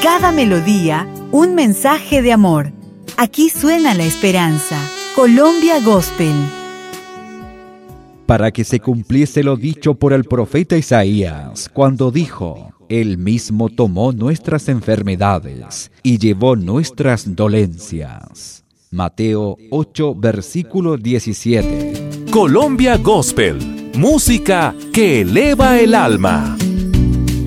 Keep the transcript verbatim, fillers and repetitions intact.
cada melodía, un mensaje de amor. Aquí suena la esperanza. Colombia Gospel. Para que se cumpliese lo dicho por el profeta Isaías, cuando dijo: Él mismo tomó nuestras enfermedades y llevó nuestras dolencias. Mateo ocho, versículo diecisiete. Colombia Gospel, música que eleva el alma.